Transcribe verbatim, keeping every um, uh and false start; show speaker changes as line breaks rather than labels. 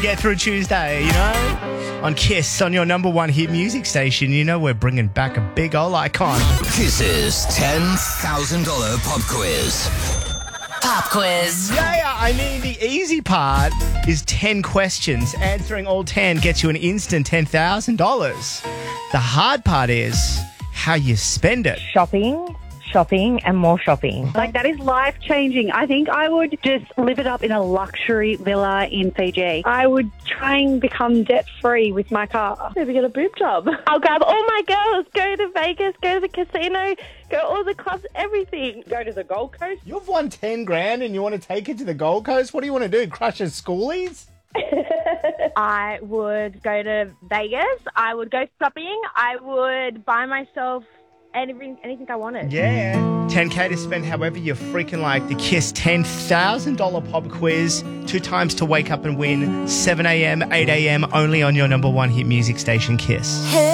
Get through Tuesday, you know? On Kiss, on your number one hit music station, you know we're bringing back a big old icon.
Kiss's ten thousand dollars pop quiz.
Pop quiz.
Yeah, I mean, the easy part is ten questions. Answering all ten gets you an instant ten thousand dollars. The hard part is how you spend it.
Shopping, shopping, and more shopping.
Like, that is life-changing. I think I would just live it up in a luxury villa in Fiji. I would try and become debt-free with my car. Maybe get a boob job.
I'll grab all my girls, go to Vegas, go to the casino, go to all the clubs, everything.
Go to the Gold Coast.
You've won ten grand and you want to take it to the Gold Coast? What do you want to do, crush a schoolies?
I would go to Vegas. I would go shopping. I would buy myself anything, anything I wanted.
Yeah. ten K to spend however you freaking like. The Kiss ten thousand dollars pop quiz. Two times to wake up and win. seven a.m., eight a.m. only on your number one hit music station, Kiss.